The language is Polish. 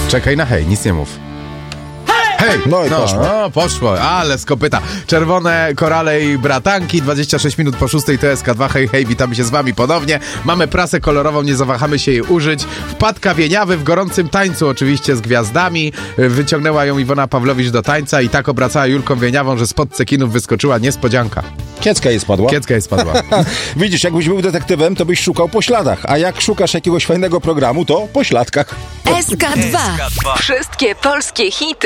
Czekaj na hej, nic nie mów. Hej! No i poszło. No, poszło, ale z kopyta. Czerwone korale i bratanki, 26 minut po 6 to SK2. Hej, hej, witamy się z wami ponownie. Mamy prasę kolorową, nie zawahamy się jej użyć. Wpadka Wieniawy w gorącym tańcu, oczywiście z gwiazdami. Wyciągnęła ją Iwona Pawlowicz do tańca i tak obracała Julką Wieniawą, że spod cekinów wyskoczyła niespodzianka. Kiecka jej spadła. Kiecka jej spadła. Widzisz, jakbyś był detektywem, to byś szukał po śladach, a jak szukasz jakiegoś fajnego programu, to po śladkach. SK2. Wszystkie polskie hity